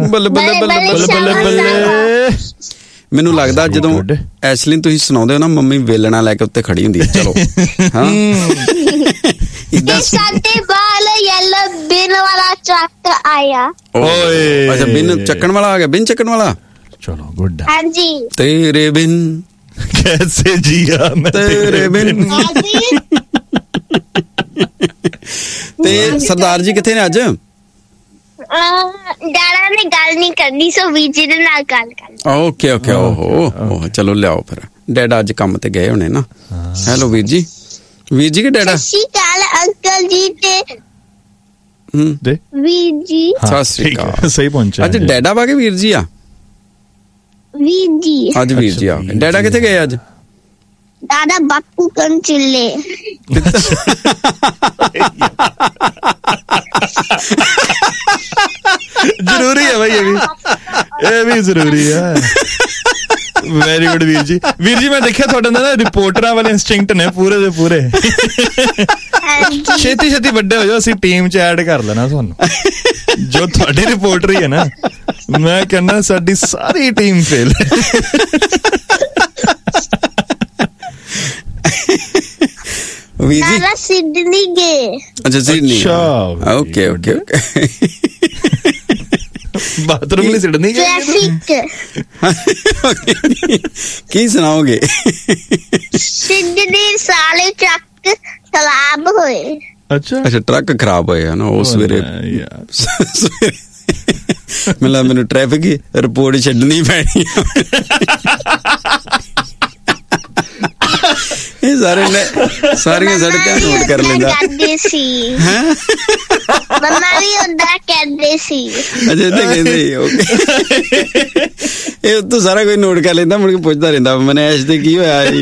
ਬੱਲੇ ਬੱਲੇ ਬੱਲੇ ਬੱਲੇ ਬੱਲੇ। ਮੈਨੂੰ ਲੱਗਦਾ ਜਦੋਂ ਐਸ਼ਲਿਨ ਤੁਸੀਂ ਸੁਣਾਉਂਦੇ ਹੋ ਨਾ, ਮੰਮੀ ਵੇਲਣਾ ਲੈ ਕੇ ਉੱਤੇ ਖੜੀ ਹੁੰਦੀ ਹੈ। ਚਲੋ ਹਾਂ ਸਾਡੇ ਬਾਲ ਯੈਲੋ ਬਿਨ ਵਾਲਾ ਟਰੱਕ ਆਇਆ। ਓਏ ਅੱਛਾ, ਬਿਨ ਚੱਕਣ ਵਾਲਾ ਆ ਗਿਆ, ਬਿਨ ਚੱਕਣ ਵਾਲਾ। ਚਲੋ ਗੁੱਡ। ਹਾਂਜੀ। ਤੇਰੇ ਬਿਨ ਕੈਸੇ ਜੀਆ ਮੈਂ ਤੇਰੇ ਬਿਨ। ਤੇ ਸਰਦਾਰ ਜੀ ਕਿੱਥੇ ਨੇ ਅੱਜ? ਡੈਡਾ ਨੇ ਗੱਲ ਨਹੀਂ ਕਰਨੀ, ਸੋ ਵੀਰ ਜੀ ਦੇ ਨਾਲ ਗੱਲ ਕਰਨੀ। Okay okay. ਓਹੋ ਚਲੋ ਲਿਆਓ ਫਿਰ। ਡੈਡਾ ਅੱਜ ਕੰਮ ਤੇ ਗਏ ਹੋਣੇ ਨਾ। ਹੈਲੋ ਵੀਰ ਜੀ। ਵੀਰ ਜੀ ਕਿ ਡੈਡਾ? ਸਤਿ ਸ਼੍ਰੀ ਅਕਾਲ ਅੰਕਲ ਜੀ ਤੇ ਵੀਰ ਜੀ। ਸਤਿ ਸ਼੍ਰੀ ਅਕਾਲ। ਸਹੀ ਪਹੁੰਚਿਆ ਅੱਜ ਡੈਡਾ ਵਾ ਕੇ ਵੀਰ ਜੀ ਆ? ਵੀਰ ਜੀ। ਅੱਜ ਵੀਰ ਜੀ ਆ। ਡੈਡਾ ਕਿੱਥੇ ਗਏ ਅੱਜ? ਦਾਦਾ ਬਾਪੂ ਕਨ ਚੁੱਲੇ। ਜ਼ਰੂਰੀ ਹੈ ਭਾਈ, ਇਹ ਵੀ ਜ਼ਰੂਰੀ ਹੈ। ਵੈਰੀ ਗੁੱਡ ਵੀਰ ਜੀ। ਵੀਰ ਜੀ ਮੈਂ ਦੇਖਿਆ ਤੁਹਾਡੇ ਨਾਲ ਨਾ ਰਿਪੋਰਟਰਾਂ ਵਾਲੇ ਇੰਸਟਿੰਕਟ ਨੇ ਪੂਰੇ ਦੇ ਪੂਰੇ। ਛੇਤੀ ਛੇਤੀ ਵੱਡੇ ਹੋ ਜਾਓ, ਅਸੀਂ ਟੀਮ 'ਚ ਐਡ ਕਰ ਲੈਣਾ ਤੁਹਾਨੂੰ। ਜੋ ਤੁਹਾਡੀ ਰਿਪੋਰਟਰੀ ਹੈ ਨਾ, ਮੈਂ ਕਹਿੰਦਾ ਸਾਡੀ ਸਾਰੀ ਟੀਮ ਫੇਲ। ਵੀਰ ਜੀ ਦਾਦਾ ਸਿਡਨੀ ਗਏ। ਅੱਛਾ Sydney. Okay okay okay. Bathroom ਲਈ ਸਿਡਨੀ ਗਏ। ਕੀ ਸੁਣਾਓਗੇ? ਸਿਡਨੀ ਸਾਲੇ ਟਰੱਕ ਖਰਾਬ ਹੋਏ। ਅੱਛਾ ਅੱਛਾ, ਟਰੱਕ ਖਰਾਬ ਹੋਏ ਨਾ ਉਹ ਸਵੇਰੇ। ਮੈਨੂੰ ਟ੍ਰੈਫਿਕ ਦੀ ਰਿਪੋਰਟ ਛੱਡਣੀ ਪੈਣੀ। ਇਹ ਸਾਰੀਆਂ ਸੜਕਾਂ ਨੋਟ ਕਰ ਲੈਂਦਾ। ਮੰਮਾ ਵੀ ਓਦਾਂ ਕਹਿੰਦੇ ਸੀ। ਅਜੇ ਤੇ ਕਹਿੰਦੇ ਇਹ ਉੱਤੋਂ ਸਾਰਾ ਕੋਈ ਨੋਟ ਕਰ ਲੈਂਦਾ, ਮੁੜ ਕੇ ਪੁੱਛਦਾ ਰਹਿੰਦਾ ਮਨੈਸ਼ ਤੇ ਕੀ ਹੋਇਆ ਜੀ।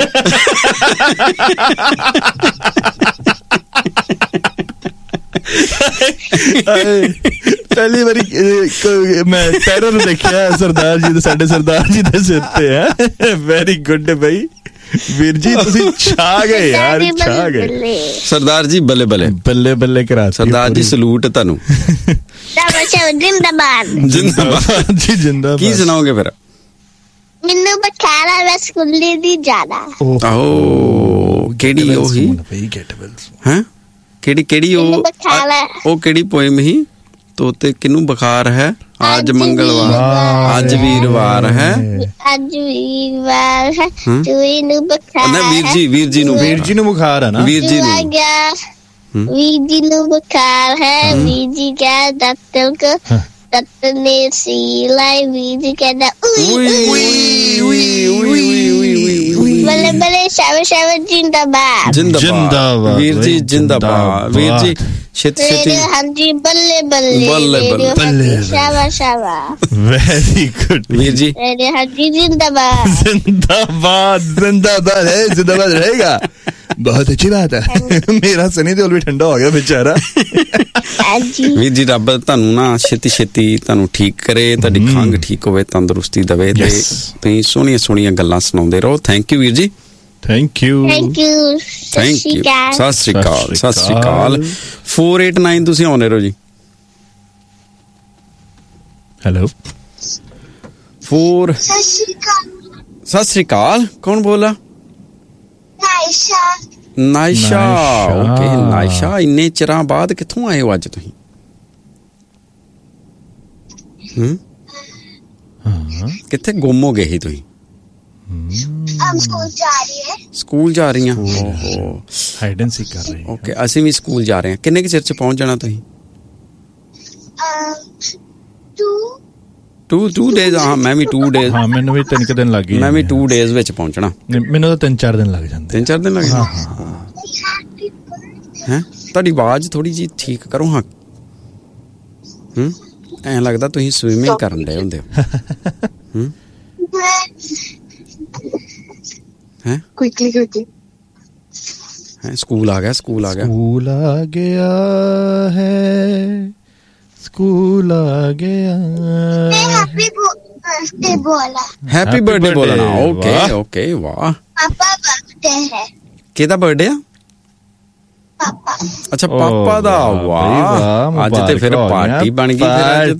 ਪਹਿਲੀ ਵਾਰੀ ਮੈਂ ਟੈਰਰ ਦੇਖਿਆ ਸਰਦਾਰ ਜੀ ਦੇ, ਸਾਡੇ ਸਰਦਾਰ ਜੀ ਦੇ ਸਿਰ ਤੇ ਹੈ। ਵੈਰੀ ਗੁੱਡ ਬਾਈ। ਵੀਰ ਜੀ ਤੁਸੀਂ ਛਾ ਗਏ ਯਾਰ, ਛਾ ਗਏ। ਸਰਦਾਰ ਜੀ ਬੱਲੇ ਬੱਲੇ ਬੱਲੇ ਬੱਲੇ ਕਰਾ। ਸਰਦਾਰ ਜੀ ਸਲੂਟ ਤੁਹਾਨੂੰ। ਜਿੰਦਾਬਾਦ ਜਿੰਦਾਬਾਦ ਜੀ ਜਿੰਦਾਬਾਦ। ਕੀ ਸੁਣਾਓਗੇ ਫਿਰ? ਮੈਨੂੰ ਬਖਾਰਾ ਰਸਗੁੱਲੇ ਦੀ ਜ਼ਿਆਦਾ। ਆਹੋ ਕਿਹੜੀ ਉਹੀ ਹੈ? ਕਿਹੜੀ ਉਹ ਕਿਹੜੀ ਪੋਇਮ ਹੀ? ਤੋਤੇ ਕਿਨੂੰ ਬੁਖਾਰ ਹੈ, ਅੱਜ ਮੰਗਲਵਾਰ, ਅੱਜ ਵੀਰਵਾਰ ਹੈ, ਅੱਜ ਵੀਰਵਾਰ ਹੈ, ਚੂਈ ਨੂੰ ਬੁਖਾਰ ਹੈ। ਵੀਰ ਜੀ ਨੂੰ ਬੁਖਾਰ ਹੈ ਨਾ। ਵੀਰ ਜੀ ਨੂੰ ਬੁਖਾਰ ਹੈ। ਵੀਰ ਜੀ ਕਿਆ ਡਾਕਟਰ को डॉक्टर ने सिलाई। ਵੀਰ ਜੀ ਕਹਿੰਦਾ ਬੱਲੇ ਬੱਲੇ ਸ਼ਾਬਾਸ਼ ਸ਼ਾਬਾਸ਼ ਜਿੰਦਾਬਾਦ ਜਿੰਦਾਬਾਦ ਵੀਰ ਜੀ ਜਿੰਦਾਬਾਦ। ਵੀਰ ਜੀ ਛੇਤੀ ਛੇਤੀ। ਹਾਂਜੀ ਬੱਲੇ ਬੱਲੇ ਬੱਲੇ ਸ਼ਾਬਾਸ਼ ਸ਼ਾਬਾਸ਼। ਵੈਰੀ ਗੁੱਡ ਵੀਰ ਜੀ। ਹਾਂਜੀ ਜਿੰਦਾਬਾਦ जिंदाबाद जिंदाबाद है, जिंदाबाद रहेगा। बहुत अच्छी बात है। मेरा सनी देओल भी ठंडा हो गया बेचारा। ਵੀਰ ਜੀ ਰੱਬ ਤੁਹਾਨੂੰ ਨਾ ਛੇਤੀ ਛੇਤੀ ਤੁਹਾਨੂੰ ਠੀਕ ਕਰੇ, ਤੁਹਾਡੀ ਖੰਘ ਠੀਕ ਹੋਵੇ, ਤੰਦਰੁਸਤੀ ਦੇਵੇ ਤੇ ਤੁਸੀਂ ਸੋਹਣੀਆਂ ਸੋਹਣੀਆਂ ਗੱਲਾਂ ਸੁਣਾਉਂਦੇ ਰਹੋ। ਥੈਂਕ ਯੂ ਵੀਰ ਜੀ। Thank you. ਸਤਿ ਸ਼੍ਰੀ ਅਕਾਲ। ਸਤਿ ਸ਼੍ਰੀ ਅਕਾਲ। 489 ਤੁਸੀਂ ਆਉਂਦੇ ਰਹੋ ਜੀ। ਹੈਲੋ 4 ਸਤਿ ਸ਼੍ਰੀ ਅਕਾਲ। ਕੌਣ ਬੋਲਾ? ਨਾਇਸ਼ਾ। ਓਕੇ ਨਾਇਸ਼ਾ, ਇੰਨੇ ਚਿਰਾਂ ਬਾਅਦ ਕਿੱਥੋਂ ਆਏ ਹੋ ਅੱਜ ਤੁਸੀਂ? ਕਿੱਥੇ ਗੁੰਮ ਹੋ ਗਏ ਸੀ ਤੁਸੀਂ? ਸਕੂਲ ਜਾ ਰਹੀ ਹਾਂ। ਓਹੋ ਹਾਈਡ ਐਂਡ ਸੀਕ ਕਰ ਰਹੀ। ਓਕੇ ਅਸੀਂ ਵੀ ਸਕੂਲ ਜਾ ਰਹੇ ਹਾਂ। ਕਿੰਨੇ ਕੁ ਚਿਰ ਚ ਪਹੁੰਚ ਜਾਣਾ ਤੁਸੀਂ? 2 ਡੇਜ਼। ਹਾਂ ਮੈਂ ਵੀ 2 ਡੇਜ਼। ਹਾਂ ਮੈਨੂੰ ਵੀ 3 ਦਿਨ ਲੱਗ ਗਏ। ਮੈਂ ਵੀ 2 ਡੇਜ਼ ਵਿੱਚ ਪਹੁੰਚਣਾ। ਮੈਨੂੰ ਤਾਂ 3-4 ਦਿਨ ਲੱਗ ਜਾਂਦੇ। 3-4 ਦਿਨ ਲੱਗ ਜਾਂਦੇ ਹੈ। ਤੁਹਾਡੀ ਆਵਾਜ਼ ਥੋੜੀ ਜਿਹੀ ਠੀਕ ਕਰੋ। ਹਾਂ ਐਂ ਲੱਗਦਾ ਤੁਸੀਂ ਸਵਿਮਿੰਗ ਕਰਨ ਡਏ ਹੁੰਦੇ ਹੋ। ਹੈ ਸਕੂਲ ਆ ਗਿਆ। ਸਕੂਲ ਆ ਗਿਆ ਹੈ। ਸਕੂਲ ਆ ਗਿਆ। हैप्पी बर्थडे बोलना। ओके ओके वाह। पापा बर्थडे है। किहदा बर्थडे आ? पापा। अच्छा पापा दा। वाह अज ते फिर पार्टी बन गई फिर।